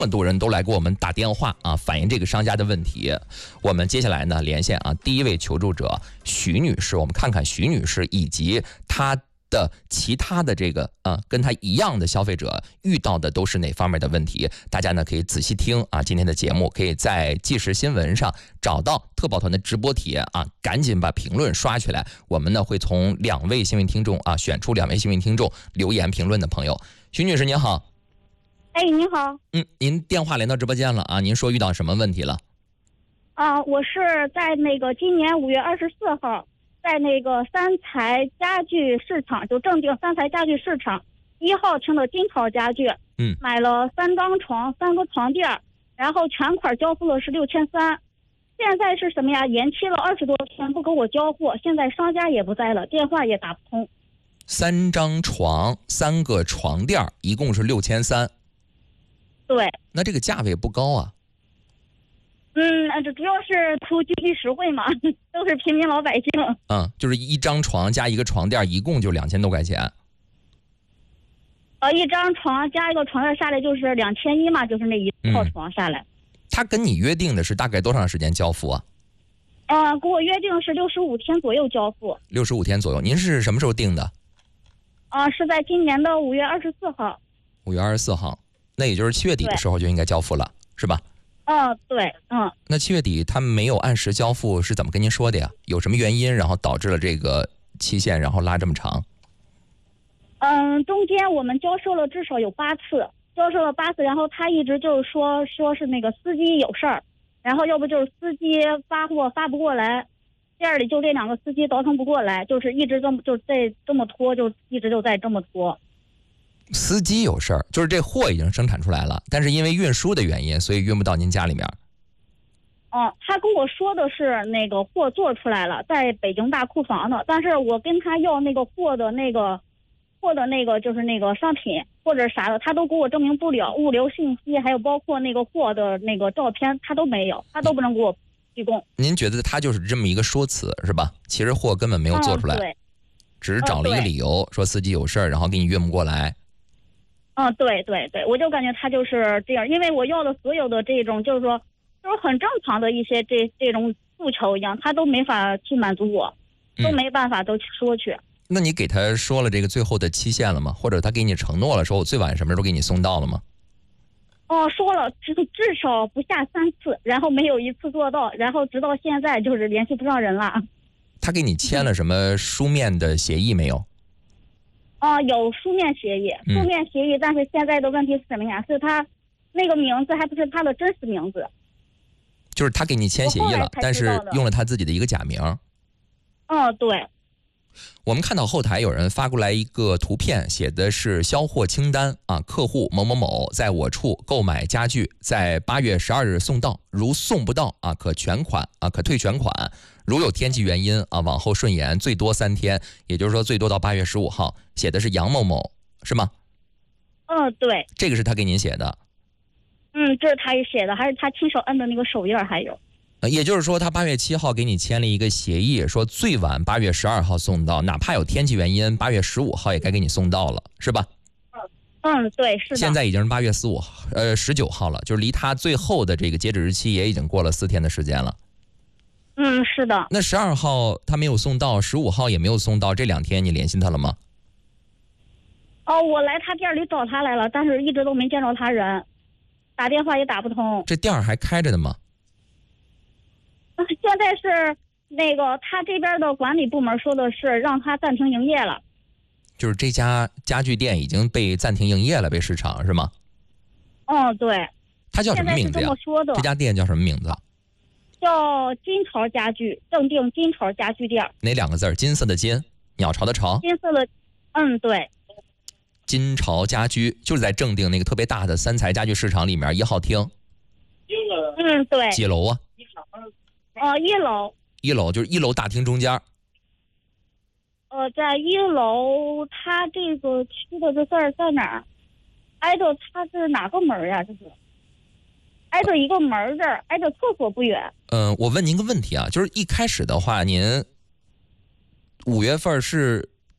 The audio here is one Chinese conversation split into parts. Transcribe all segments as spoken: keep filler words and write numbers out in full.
这么多人都来给我们打电话啊，反映这个商家的问题。我们接下来呢连线啊，第一位求助者徐女士，我们看看徐女士以及她的其他的这个啊跟她一样的消费者遇到的都是哪方面的问题？大家呢可以仔细听啊，今天的节目可以在即时新闻上找到特保团的直播帖啊，赶紧把评论刷起来。我们呢会从两位幸运听众啊选出两位幸运听众留言评论的朋友。徐女士您好。 哎，你好。 嗯，您电话连到直播间了啊？您说遇到什么问题了？ 啊，我是在那个今年五月二十四号，在那个三才家具市场，就正定三才家具市场一号厅的金草家具， 嗯， 买了三张床、三个床垫，然后全款交付了是六千三。现在是什么呀？延期了二十多天不给我交货，现在商家也不在了，电话也打不通。 三张床、三个床垫，一共是六千三。 对， 那这个价位不高啊。 嗯，这主要是图经济实惠嘛，都是平民老百姓。 嗯，就是一张床加一个床垫，一共就两千多块钱。 呃，一张床加一个床垫下来就是两千一嘛，就是那一套床下来。嗯、 他跟你约定的是大概多长时间交付啊？ 呃，给我约定是六十五天左右交付。 六十五天左右，您是什么时候定的？ 啊、呃，是在今年的五月二十四号。 五月二十四号。那也就是七月底的时候就应该交付了，是吧？ 嗯，对，嗯。 那七月底他们没有按时交付，是怎么跟您说的呀？有什么原因，然后导致了这个期限，然后拉这么长？ 嗯，中间我们交收了至少有八次，交收了八次，然后他一直就是说说是那个司机有事儿，然后要不就是司机发货发不过来，店里就这两个司机倒腾不过来，就是一直这么就在这么拖，就一直就在这么拖。 司机有事儿，就是这货已经生产出来了，但是因为运输的原因，所以运不到您家里面。 哦，他跟我说的是那个货做出来了，在北京大库房的，但是我跟他要那个货的那个货的那个就是那个商品或者啥的，他都给我证明不了，物流信息还有包括那个货的那个照片他都没有，他都不能给我提供。 您觉得他就是这么一个说辞是吧？其实货根本没有做出来， 嗯、对， 只是找了一个理由、嗯、说司机有事儿，然后给你运不过来。 嗯，对对对，我就感觉他就是这样，因为我要的所有的这种就是说就是很正常的一些这这种诉求一样，他都没法去满足我，都没办法都去说去、嗯。 那你给他说了这个最后的期限了吗？或者他给你承诺了，说我最晚什么时候给你送到了吗？ 哦，说了，至至少不下三次，然后没有一次做到，然后直到现在就是联系不上人了。 他给你签了什么书面的协议没有？ 啊、呃，有书面协议，书面协议、嗯，但是现在的问题是什么呀？是他那个名字还不是他的真实名字， 就是他给你签协议了，但是用了他自己的一个假名。 嗯，对。 我们看到后台有人发过来一个图片，写的是销货清单啊，客户某某某在我处购买家具，在八月十二日送到，如送不到啊，可全款啊，可退全款。如有天气原因啊，往后顺延最多三天，也就是说最多到八月十五号。写的是杨某某，是吗？ 嗯，对。 这个是他给您写的。 嗯，这是他也写的，还是他亲手摁的那个手印还有。 呃，也就是说，他八月七号给你签了一个协议，说最晚八月十二号送到，哪怕有天气原因，八月十五号也该给你送到了，是吧？ 嗯，对，是的。 现在已经是八月十五号，呃，十九号了，就是离他最后的这个截止日期也已经过了四天的时间了。 嗯，是的。 那十二号他没有送到，十五号也没有送到，这两天你联系他了吗？ 哦，我来他店里找他来了，但是一直都没见着他人，打电话也打不通。 这店还开着的吗？ 现在是那个他这边的管理部门说的是让他暂停营业了。 就是这家家具店已经被暂停营业了，被市场是吗？ 嗯，对。 他叫什么名字呀？ 现在是这么说的。 这家店叫什么名字？ 叫金巢家具，正定金巢家具店。 哪两个字？金色的金，鸟巢的巢。 金色的，嗯，对。 金巢家居就是在正定那个特别大的三才家具市场里面一号厅。 嗯，对。 几楼啊？ 呃，一楼。 一楼就是一楼大厅中间。 呃，在一楼，它这个区的这字儿在哪儿？挨着它是哪个门呀？这是挨着一个门这儿，挨着厕所不远。 嗯、呃，我问您个问题啊，就是一开始的话，您五月份是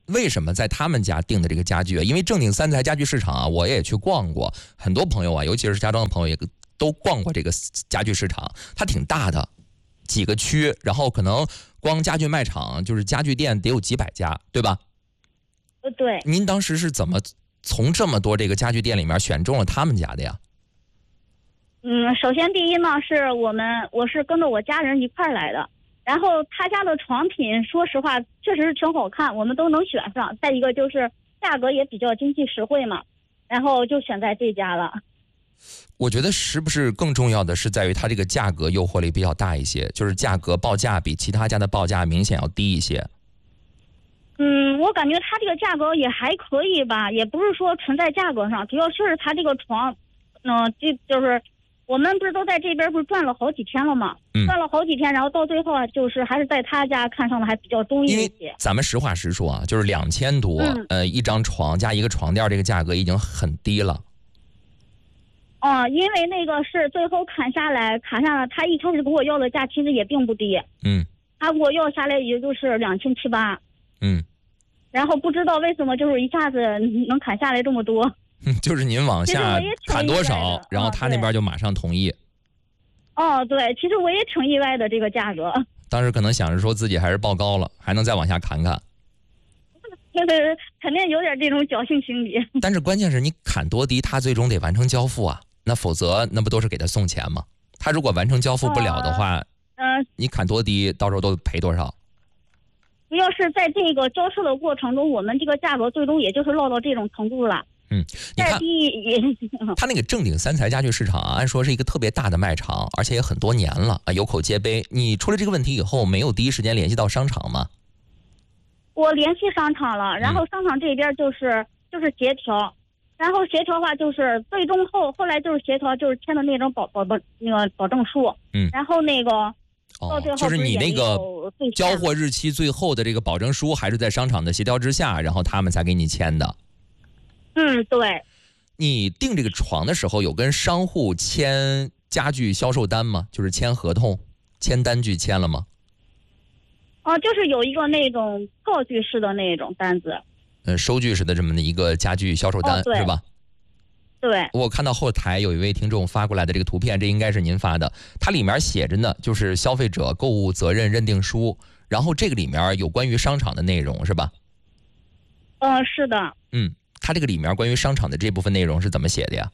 为什么在他们家订的这个家具啊？因为正经三材家具市场啊，我也去逛过，很多朋友啊，尤其是石家庄的朋友也都逛过这个家具市场，它挺大的，几个区，然后可能光家具卖场就是家具店得有几百家，对吧？ 呃，对。 您当时是怎么从这么多这个家具店里面选中了他们家的呀？ 嗯，首先第一呢，是我们我是跟着我家人一块儿来的。然后他家的床品，说实话确实是挺好看，我们都能选上。再一个就是价格也比较经济实惠嘛，然后就选在这家了。 我觉得是不是更重要的是在于它这个价格诱惑力比较大一些，就是价格报价比其他家的报价明显要低一些。 嗯，我感觉它这个价格也还可以吧，也不是说纯在价格上，主要是它这个床，嗯、呃，这就是我们不是都在这边不是转了好几天了吗？ 嗯， 转了好几天，然后到最后啊，就是还是在他家看上的还比较中意一些。 因为咱们实话实说啊，就是两千多，嗯、呃，一张床加一个床垫，这个价格已经很低了。 哦、嗯，因为那个是最后砍下来，砍下来，他一开始给我要的价其实也并不低。 嗯， 他给我要下来也就是两千七八。 嗯， 然后不知道为什么就是一下子能砍下来这么多。 就是您往下砍多少，然后他那边就马上同意。 哦，对，其实我也挺意外的这个价格。 当时可能想着说自己还是报高了，还能再往下砍砍。 就是肯定有点这种侥幸心理。 但是关键是你砍多低，他最终得完成交付啊，那否则那不都是给他送钱吗？他如果完成交付不了的话， 嗯、呃， 你砍多低，到时候都赔多少？ 主要是在这个交涉的过程中，我们这个价格最终也就是落到这种程度了。 嗯，你看，他那个正鼎三材家具市场啊，按说是一个特别大的卖场，而且也很多年了啊，有口皆碑。你出了这个问题以后，没有第一时间联系到商场吗？ 我联系商场了，然后商场这边就是、嗯、就是协调，然后协调的话就是最终后后来就是协调，就是签的那种保保保那个保证书。 嗯， 然后那个到最后、 哦、就是你那个交货日期最后的这个保证书，还是在商场的协调之下，然后他们才给你签的。 嗯，对。 你订这个床的时候有跟商户签家具销售单吗？就是签合同、签单据签了吗？ 哦，就是有一个那种告据式的那种单子， 嗯，收据式的这么的一个家具销售单、 哦、 是吧？ 对。 我看到后台有一位听众发过来的这个图片，这应该是您发的，它里面写着呢，就是消费者购物责任认定书，然后这个里面有关于商场的内容是吧？ 嗯、呃，是的。 嗯。他这个里面关于商场的这部分内容是怎么写的呀？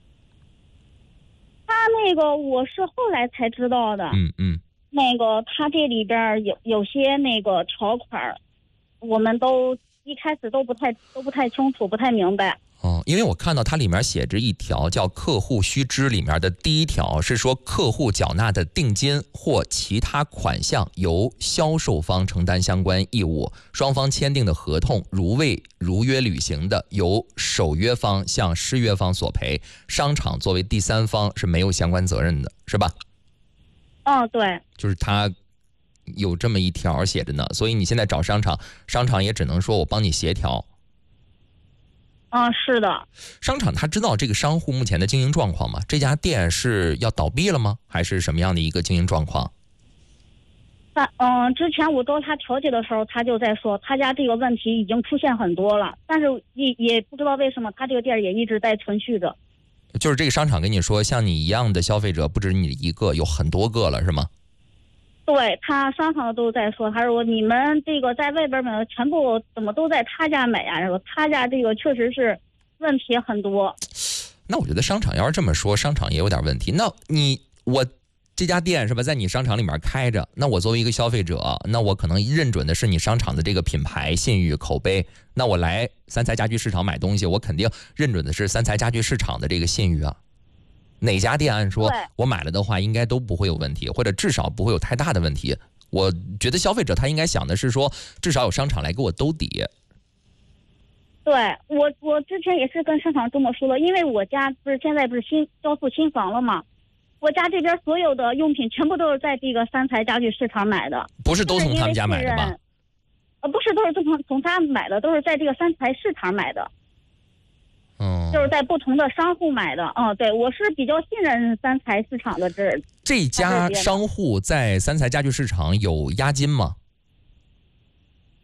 他那个我是后来才知道的。 嗯嗯。 那个他这里边有有些那个条款，我们都一开始都不太都不太清楚，不太明白。 哦，因为我看到它里面写着一条叫客户须知，里面的第一条是说客户缴纳的定金或其他款项由销售方承担相关义务，双方签订的合同如未如约履行的，由守约方向失约方索赔，商场作为第三方是没有相关责任的，是吧？ 哦，对， 就是他有这么一条写着呢，所以你现在找商场，商场也只能说我帮你协调。 嗯，是的。 商场他知道这个商户目前的经营状况吗？这家店是要倒闭了吗？还是什么样的一个经营状况？ 他嗯，之前我找他调解的时候，他就在说他家这个问题已经出现很多了，但是也也不知道为什么他这个店也一直在存续着。 就是这个商场跟你说，像你一样的消费者不止你一个，有很多个了，是吗？ 对，他商场都在说，他说你们这个在外边买的全部怎么都在他家买呀？然后他家这个确实是问题很多。 那我觉得商场要是这么说，商场也有点问题。那你我这家店是吧，在你商场里面开着，那我作为一个消费者，那我可能认准的是你商场的这个品牌、信誉、口碑。那我来三材家居市场买东西，我肯定认准的是三材家居市场的这个信誉啊。哪家店按说我买了的话应该都不会有问题，或者至少不会有太大的问题。我觉得消费者他应该想的是说，至少有商场来给我兜底。 对，我我之前也是跟商场这么说的，因为我家不是现在不是新交付新房了吗？我家这边所有的用品全部都是在这个三材家具市场买的。 不是都从他们家买的吧？ 呃，不是，都是从从他买的，都是在这个三材市场买的。 嗯， 就是在不同的商户买的。哦，对，我是比较信任三材市场的这。 这家商户在三材家具市场有押金吗？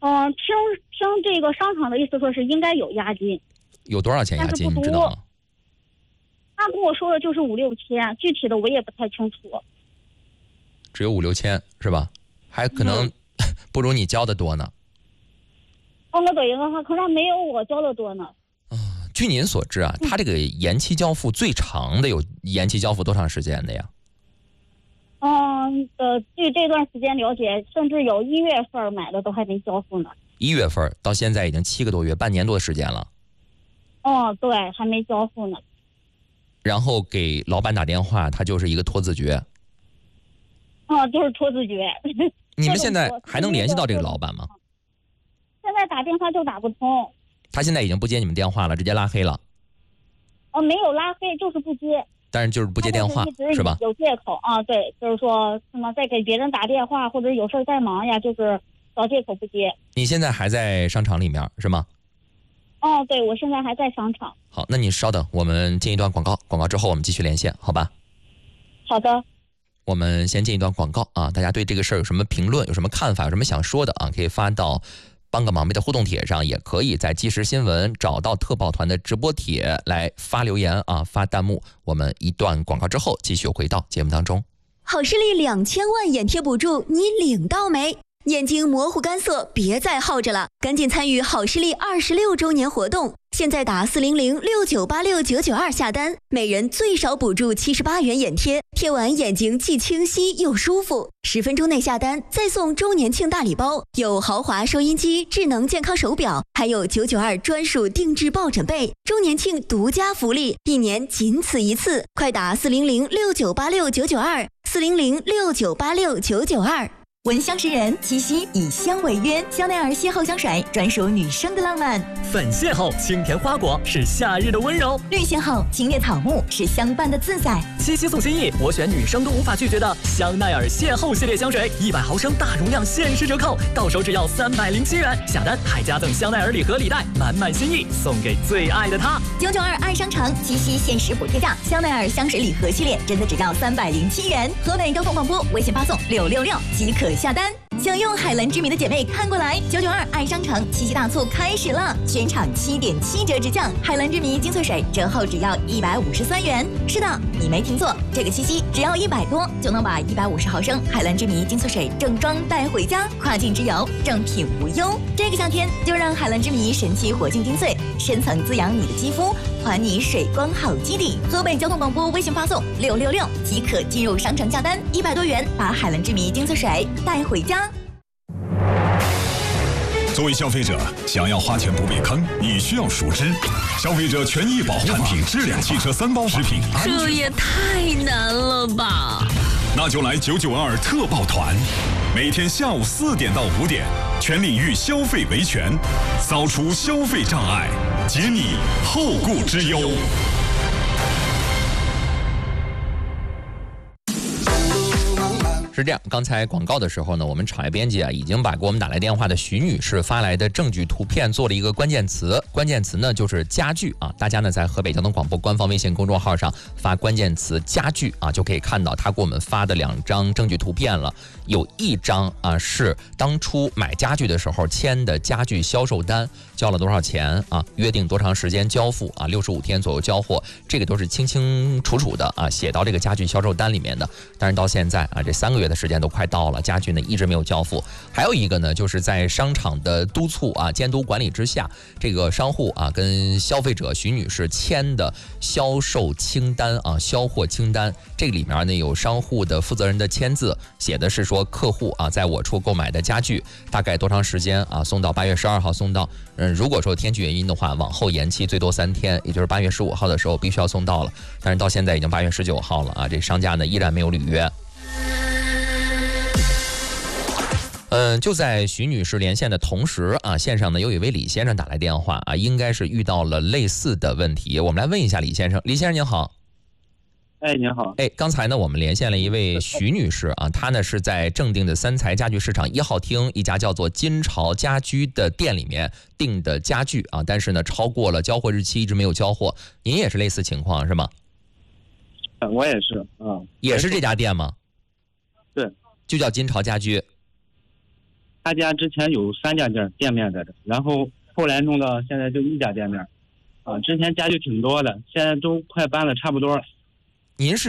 嗯、呃，听听这个商场的意思说是应该有押金， 有多少钱押金你知道吗？ 他跟我说的就是五六千，具体的我也不太清楚。 只有五六千是吧？还可能不如你交的多呢。 哦，那对的话，可能没有我交的多呢。 啊、呃，据您所知啊，他这个延期交付最长的有延期交付多长时间的呀？ 嗯，呃，据这段时间了解，甚至有一月份买的都还没交付呢。 一月份到现在已经七个多月，半年多的时间了。 哦，对，还没交付呢。 然后给老板打电话，他就是一个拖字诀。 哦，就是拖字诀。 你们现在还能联系到这个老板吗？ 现在打电话就打不通。 他现在已经不接你们电话了，直接拉黑了。 哦，没有拉黑，就是不接。 但是就是不接电话，是吧？ 有借口啊，对，就是说什么在给别人打电话，或者有事在忙呀，就是找借口不接。 你现在还在商场里面是吗？ 哦，对，我现在还在商场。 好，那你稍等，我们进一段广告，广告之后我们继续连线，好吧？ 好的。 我们先进一段广告啊，大家对这个事儿有什么评论，有什么看法，有什么想说的啊，可以发到帮个忙呗的互动帖上，也可以在即时新闻找到特报团的直播帖来发留言啊，发弹幕。我们一段广告之后继续回到节目当中。 好视力两千万眼贴补助，你领到没？眼睛模糊干涩，别再耗着了，赶紧参与好视力二十六周年活动！现在打四零零六九八六九九二下单，每人最少补助七十八元眼贴，贴完眼睛既清晰又舒服。十分钟内下单，再送周年庆大礼包，有豪华收音机、智能健康手表，还有九九二专属定制抱枕被。周年庆独家福利，一年仅此一次，快打四零零六九八六九九二，四零零六九八六九九二。闻香识人，七夕以香为约，香奈儿邂逅香水专属女生的浪漫。 粉邂逅清甜花果是夏日的温柔， 绿邂逅清冽草木是相伴的自在。 七夕送心意，我选女生都无法拒绝的香奈儿邂逅系列香水，一百毫升大容量限时折扣，到手只要三百零七元，下单还加赠香奈儿礼盒礼袋，满满心意送给最爱的他。 九九二爱商城七夕限时补贴价，香奈儿香水礼盒系列真的只要三百零七元。河北交通广播微信发送六六六即可下单。想用海蓝之谜的姐妹看过来，九九二爱商城七夕大促开始了，全场七点七折直降，海蓝之谜精粹水折后只要一百五十三元。是的，你没听错，这个七夕只要一百多就能把一百五十毫升海蓝之谜精粹水正装带回家，跨境之游正品无忧。这个夏天就让海蓝之谜神奇活性精粹深层滋养你的肌肤，还你水光好基底。河北交通广播微信发送六六六即可进入商城下单，一百多元把海蓝之谜精粹水带回家。 作为消费者，想要花钱不被坑，你需要熟知消费者权益保护法、产品质量、汽车三包、食品安全。 这也太难了吧！ 那就来九九二特报团，每天下午四点到五点，全领域消费维权，扫除消费障碍，解你后顾之忧。 是这样，刚才广告的时候呢，我们场外编辑啊已经把给我们打来电话的徐女士发来的证据图片做了一个关键词，关键词呢就是家具啊。大家呢在河北交通广播官方微信公众号上发关键词家具啊，就可以看到她给我们发的两张证据图片了。有一张啊是当初买家具的时候签的家具销售单，交了多少钱啊，约定多长时间交付啊，六十五天左右交货，这个都是清清楚楚的啊，写到这个家具销售单里面的。但是到现在啊，这三个月的时间都快到了，家具呢一直没有交付。还有一个呢，就是在商场的督促啊、监督管理之下，这个商户啊跟消费者徐女士签的销售清单啊、销货清单，这个里面呢有商户的负责人的签字，写的是说客户啊在我处购买的家具大概多长时间啊送到八月十二号送到，嗯，如果说天气原因的话，往后延期最多三天，也就是八月十五号的时候必须要送到了。但是到现在已经八月十九号了啊，这商家呢依然没有履约。嗯，就在徐女士连线的同时啊，线上呢有一位李先生打来电话啊，应该是遇到了类似的问题。我们来问一下李先生。李先生您好。 哎，您好。 哎，刚才呢我们连线了一位徐女士啊，她呢是在正定的三才家具市场一号厅一家叫做金朝家居的店里面订的家具啊，但是呢超过了交货日期，一直没有交货。您也是类似情况是吗？ 我也是啊、嗯。 也是这家店吗？ 对， 就叫金朝家居。 他家之前有三家店店面在这，然后后来弄到现在就一家店面，啊，之前家具挺多的，现在都快搬了差不多了。 您是